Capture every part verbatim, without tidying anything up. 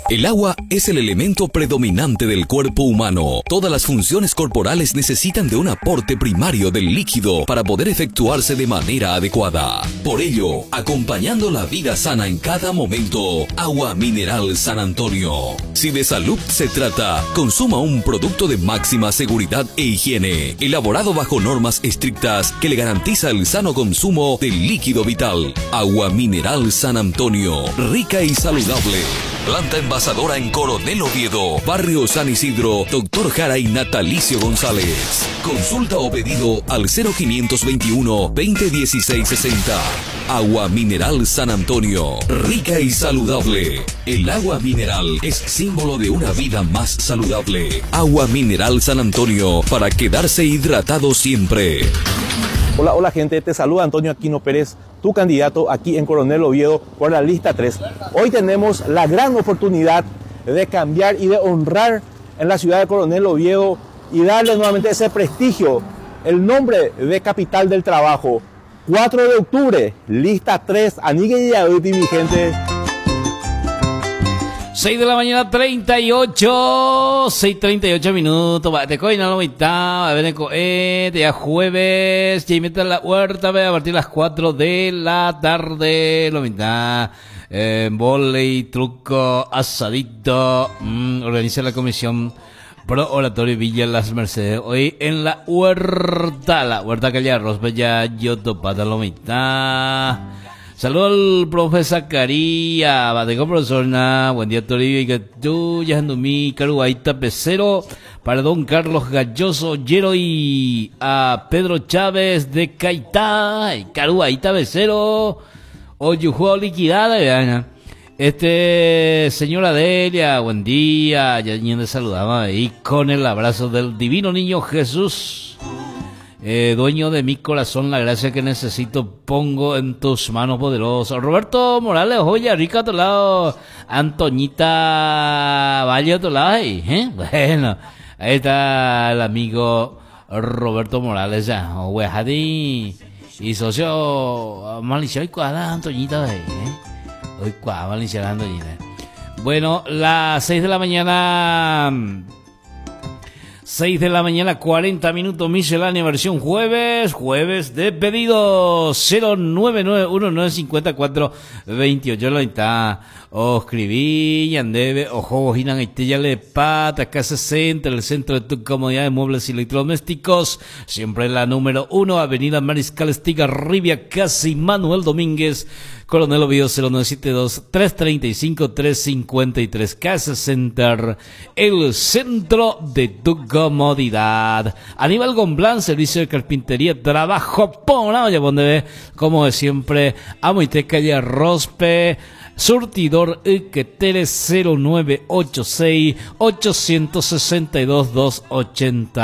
El agua es el elemento predominante del cuerpo humano. Todas las funciones corporales necesitan de un aporte primario del líquido para poder efectuarse de manera adecuada. Por ello, acompañando la vida sana en cada momento, Agua Mineral San Antonio. Si de salud se trata, consuma un producto de máxima seguridad e higiene, elaborado bajo normas estrictas que le garantiza el sano consumo del líquido vital. Agua Mineral San Antonio, rica y saludable. Planta envasadora en Coronel Oviedo, Barrio San Isidro, Doctor Jara y Natalicio González. Consulta o pedido al cero quinientos veintiuno, veinte dieciséis sesenta. Agua Mineral San Antonio, rica y saludable. El agua mineral es símbolo de una vida más saludable. Agua Mineral San Antonio, para quedarse hidratado siempre. Hola, hola gente, te saluda Antonio Aquino Pérez, tu candidato aquí en Coronel Oviedo por la lista tres. Hoy tenemos la gran oportunidad de cambiar y de honrar en la ciudad de Coronel Oviedo y darle nuevamente ese prestigio, el nombre de capital del trabajo. cuatro de octubre, lista tres, anigue y aguiti, mi gente. seis de la mañana, treinta y ocho, seis treinta y ocho minutos. Te coina la mitad, a ver, eh, ya jueves, ya mete la huerta, a partir de las cuatro de la tarde, la mitad. Eh, volei, truco, asadito, mmm, organiza la comisión Pro Oratorio Villa Las Mercedes. Hoy en la huerta, la huerta Calle Arroz, Bella, yo topata la mitad. Saludos al profe Zacarías, Bateco profesor, na, buen día Toribio y que tú, ya ando mi Caruaita Pecero, para don Carlos Galloso, Yero y a Pedro Chávez de Caitá, Caruaita Pecero, Oyujuo liquidada, vean. Este, señora Delia, buen día, ya ni le saludaba y con el abrazo del divino niño Jesús. Eh, dueño de mi corazón, la gracia que necesito pongo en tus manos poderosas. Roberto Morales, joya, rica a tu lado. Antoñita Valle a tu lado, ¿eh? Bueno, ahí está el amigo Roberto Morales, ya. Huejadi y socio Malicia y Cuadra, Antoñita, ¿eh? Hoy Cuadra, Malicia, Antoñita. Bueno, las seis de la mañana. seis de la mañana, cuarenta minutos, miscelánea versión jueves, jueves de pedidos, cero nueve nueve uno nueve cinco cuatro dos ocho, la mitad, o escribí, yandebe, o juegos ginan, ya le pata, casa centro, el centro de tu comodidad de muebles y electrodomésticos, siempre la número uno, avenida Mariscal Estigarribia, casi Manuel Domínguez, Coronel Oviedo cero nueve siete dos, tres tres cinco, tres cinco tres, Casa Center, el centro de tu comodidad. Aníbal Gomblán, servicio de carpintería, trabajo por la olla, donde ve, como de siempre, Amoiteca y Arrozpe, surtidor Iquetere cero nueve ocho seis, ocho seis dos, dos ocho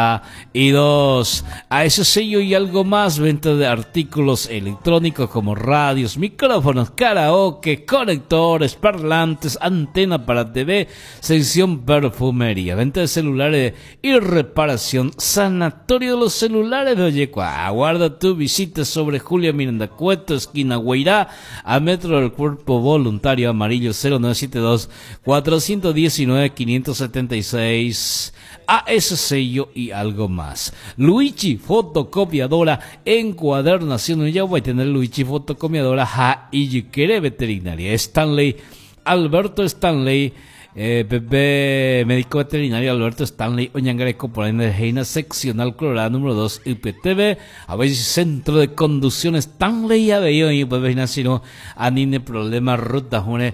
dos. A ese sello y algo más, venta de artículos electrónicos como radios, micrófonos, karaoke, conectores, parlantes, antena para T V, sección perfumería, venta de celulares y reparación, sanatorio de los celulares de Ollecua. Aguarda tu visita sobre Julia Miranda Cueto, esquina Guairá, a metro del cuerpo voluntario amarillo cero nueve siete dos, cuatro uno nueve, cinco siete seis. A ese sello y algo más. Luigi fotocopiadora, encuadernación, ya voy a tener Luigi fotocopiadora, ja y quiere veterinaria. Stanley, Alberto Stanley, Eh, Pepe, médico veterinario Alberto Stanley Oñangareco, por de Heina, seccional Colorado número dos, I P T V, a veces centro de conducción Stanley, a ver, y pues veis, si no, anine problema, ruta, june,